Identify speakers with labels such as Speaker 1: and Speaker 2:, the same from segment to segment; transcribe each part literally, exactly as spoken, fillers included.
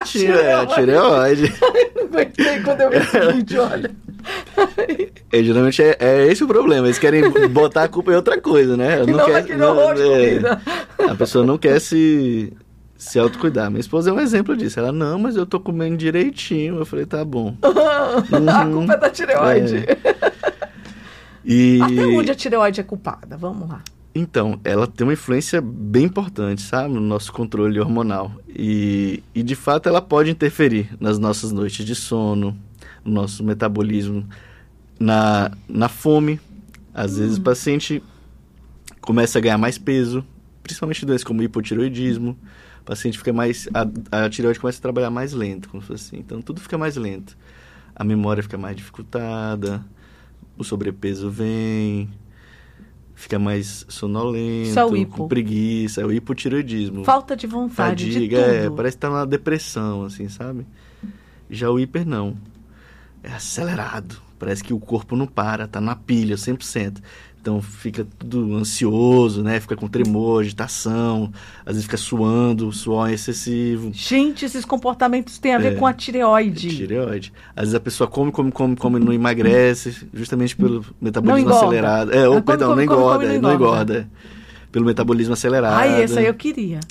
Speaker 1: certinho, é a tireoide.
Speaker 2: Não aguentei quando eu vi o seguinte, olha.
Speaker 1: É, geralmente é, é esse o problema, eles querem botar a culpa em outra coisa, né?
Speaker 2: Que não,
Speaker 1: quer,
Speaker 2: aqui no rosto,
Speaker 1: é, a pessoa não quer se, se autocuidar. Minha esposa é um exemplo disso. Ela, não, mas eu tô comendo direitinho. Eu falei, tá bom.
Speaker 2: Uhum. A culpa é da tireoide.
Speaker 1: É. E...
Speaker 2: Até onde a tireoide é culpada? Vamos lá.
Speaker 1: Então, ela tem uma influência bem importante, sabe, no nosso controle hormonal. E, e, de fato, ela pode interferir nas nossas noites de sono, no nosso metabolismo, na, na fome. Às hum. vezes o paciente começa a ganhar mais peso, principalmente doenças como hipotireoidismo. O paciente fica mais... A, a tireoide começa a trabalhar mais lento, como se fosse assim. Então, tudo fica mais lento. A memória fica mais dificultada, o sobrepeso vem... Fica mais sonolento,
Speaker 2: Isso é o hipo.
Speaker 1: Com preguiça, é o hipotireoidismo.
Speaker 2: Falta de vontade,
Speaker 1: fadiga,
Speaker 2: de tudo.
Speaker 1: É, parece que tá numa depressão, assim, sabe? Já o hiper, não. É acelerado. Parece que o corpo não para, tá na pilha, cem por cento. Então fica tudo ansioso, né? Fica com tremor, agitação, às vezes fica suando, suor excessivo.
Speaker 2: Gente, esses comportamentos têm a ver
Speaker 1: é,
Speaker 2: com a tireoide.
Speaker 1: É tireoide. Às vezes a pessoa come, come, come, come e não emagrece, justamente pelo metabolismo acelerado. É, ou,
Speaker 2: ah,
Speaker 1: perdão,
Speaker 2: come,
Speaker 1: não,
Speaker 2: come,
Speaker 1: engorda,
Speaker 2: come,
Speaker 1: é, não engorda, não engorda. Pelo metabolismo acelerado.
Speaker 2: Ai, esse aí eu queria.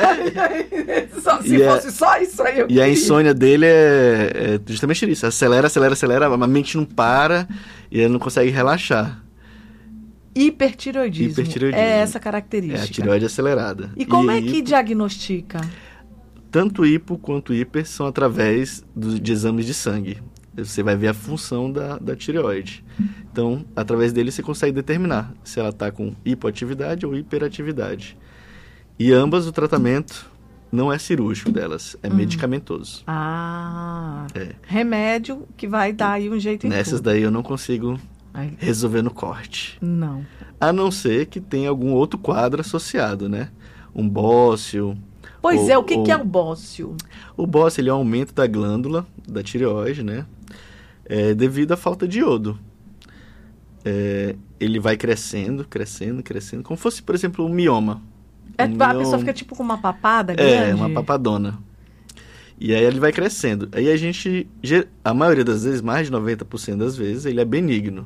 Speaker 2: É. só, se
Speaker 1: e
Speaker 2: fosse
Speaker 1: é,
Speaker 2: só isso aí eu
Speaker 1: e
Speaker 2: queria.
Speaker 1: E a insônia dele é, é justamente isso. Acelera, acelera, acelera, a mente não para e ele não consegue relaxar.
Speaker 2: Hipertireoidismo.
Speaker 1: Hipertireoidismo.
Speaker 2: É essa característica.
Speaker 1: É a tireoide acelerada.
Speaker 2: E como
Speaker 1: e
Speaker 2: é que
Speaker 1: hipo,
Speaker 2: diagnostica?
Speaker 1: Tanto hipo quanto hiper são através do, de exames de sangue. Você vai ver a função da, da tireoide. Então, através dele você consegue determinar se ela está com hipoatividade ou hiperatividade. E ambas o tratamento não é cirúrgico delas, é hum. medicamentoso.
Speaker 2: Ah,
Speaker 1: é.
Speaker 2: Remédio que vai dar aí um jeito em
Speaker 1: Nessas
Speaker 2: tudo.
Speaker 1: daí eu não consigo
Speaker 2: Ai.
Speaker 1: resolver no corte.
Speaker 2: Não.
Speaker 1: A não ser que tenha algum outro quadro associado, né? Um bócio.
Speaker 2: Pois
Speaker 1: ou,
Speaker 2: é, o que,
Speaker 1: ou...
Speaker 2: que é o bócio?
Speaker 1: O bócio ele é um aumento da glândula, da tireoide, né? É, devido à falta de iodo. É, ele vai crescendo, crescendo, crescendo, como fosse, por exemplo, um mioma.
Speaker 2: É,
Speaker 1: um
Speaker 2: a
Speaker 1: mioma...
Speaker 2: pessoa fica tipo com uma papada grande?
Speaker 1: É, uma papadona. E aí ele vai crescendo. Aí a gente, a maioria das vezes, mais de noventa por cento das vezes, ele é benigno.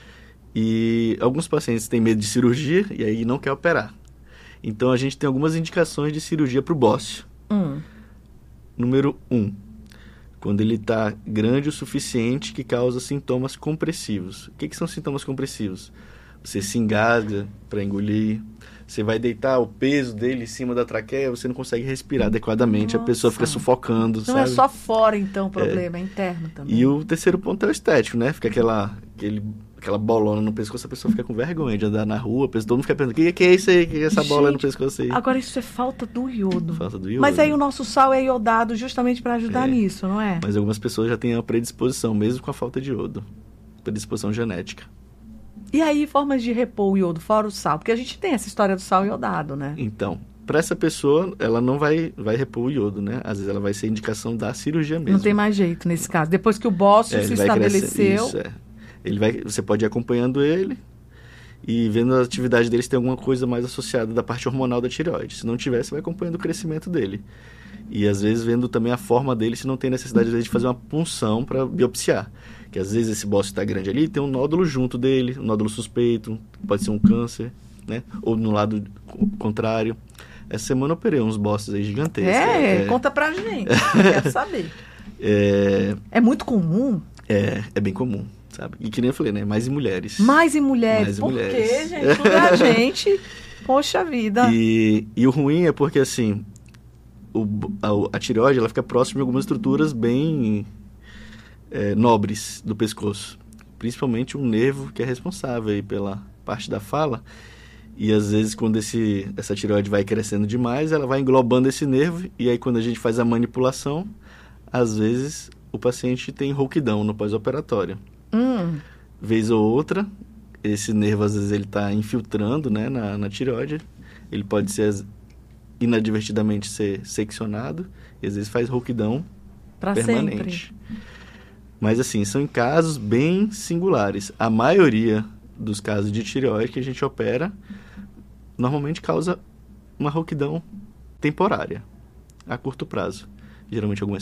Speaker 1: E alguns pacientes têm medo de cirurgia e aí não quer operar. Então a gente tem algumas indicações de cirurgia para o bócio.
Speaker 2: Hum.
Speaker 1: Número um, quando ele está grande o suficiente que causa sintomas compressivos. O que, que são sintomas compressivos? Você se engasga para engolir, você vai deitar o peso dele em cima da traqueia, você não consegue respirar adequadamente, Nossa. A pessoa fica sufocando,
Speaker 2: não
Speaker 1: sabe?
Speaker 2: é só fora, então, o problema, é, é interno também.
Speaker 1: E o terceiro ponto é o estético, né? Fica aquela, aquele, aquela bolona no pescoço, a pessoa fica com vergonha de andar na rua, a pessoa, todo mundo fica pensando, o que, que é isso aí, o que é essa bola Gente, no pescoço aí?
Speaker 2: Agora isso é falta do iodo.
Speaker 1: Falta do iodo.
Speaker 2: Mas aí o nosso sal é iodado justamente para ajudar
Speaker 1: é,
Speaker 2: nisso, não é?
Speaker 1: Mas algumas pessoas já têm uma predisposição, mesmo com a falta de iodo. Predisposição genética.
Speaker 2: E aí, formas de repor o iodo, fora o sal? Porque a gente tem essa história do sal iodado, né?
Speaker 1: Então, para essa pessoa, ela não vai, vai repor o iodo, né? Às vezes ela vai ser indicação da cirurgia mesmo.
Speaker 2: Não tem mais jeito nesse caso. Depois que o bócio
Speaker 1: é,
Speaker 2: se estabeleceu...
Speaker 1: Crescer, isso, é. Ele vai, você pode ir acompanhando ele e vendo a atividade dele se tem alguma coisa mais associada da parte hormonal da tireoide. Se não tiver, você vai acompanhando o crescimento dele. E às vezes vendo também a forma dele, se não tem necessidade às vezes, de fazer uma punção para biopsiar. Que às vezes esse bócio está grande ali, tem um nódulo junto dele, um nódulo suspeito, pode ser um câncer, né? Ou no lado contrário. Essa semana eu operei uns bócios aí gigantescos.
Speaker 2: É, é... conta pra gente, quero saber.
Speaker 1: É...
Speaker 2: é muito comum?
Speaker 1: É, é bem comum, sabe? E que nem eu falei, né? Mais em mulheres.
Speaker 2: Mais em mulheres?
Speaker 1: Mais em
Speaker 2: Por
Speaker 1: mulheres.
Speaker 2: quê, gente? Tudo é a gente. Poxa vida.
Speaker 1: E, e o ruim é porque, assim, o, a, a tireoide, ela fica próxima de algumas estruturas bem... É, nobres do pescoço, principalmente um nervo que é responsável aí pela parte da fala, e às vezes quando esse, essa tireoide vai crescendo demais, ela vai englobando esse nervo, e aí quando a gente faz a manipulação, às vezes o paciente tem rouquidão no pós-operatório.
Speaker 2: Hum.
Speaker 1: Vez ou outra, esse nervo às vezes ele está infiltrando, né, na, na tireoide, ele pode ser inadvertidamente ser seccionado, e às vezes faz rouquidão
Speaker 2: pra
Speaker 1: permanente.
Speaker 2: Sempre.
Speaker 1: Mas, assim, são em casos bem singulares. A maioria dos casos de tireoide que a gente opera, normalmente causa uma rouquidão temporária, a curto prazo. Geralmente algumas